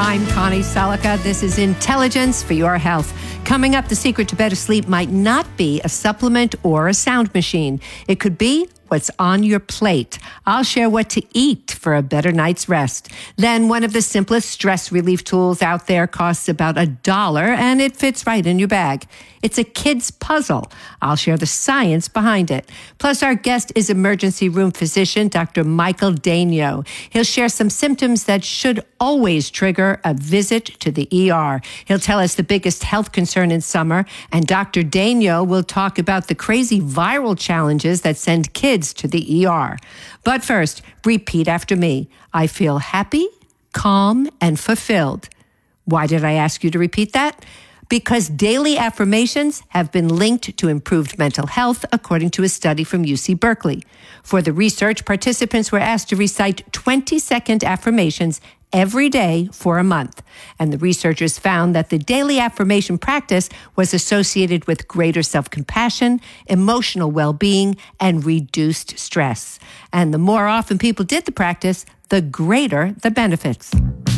I'm Connie Salika. This is Intelligence for Your Health. Coming up, the secret to better sleep might not be a supplement or a sound machine. It could be what's on your plate. I'll share what to eat for a better night's rest. Then one of the simplest stress relief tools out there costs about $1 and it fits right in your bag. It's a kid's puzzle. I'll share the science behind it. Plus, our guest is emergency room physician, Dr. Michael Daigneault. He'll share some symptoms that should always trigger a visit to the ER. He'll tell us the biggest health concern in summer, and Dr. Daigneault will talk about the crazy viral challenges that send kids to the ER. But first, repeat after me. I feel happy, calm, and fulfilled. Why did I ask you to repeat that? Because daily affirmations have been linked to improved mental health, according to a study from UC Berkeley. For the research, participants were asked to recite 20-second affirmations every day for a month. And the researchers found that the daily affirmation practice was associated with greater self-compassion, emotional well-being, and reduced stress. And the more often people did the practice, the greater the benefits.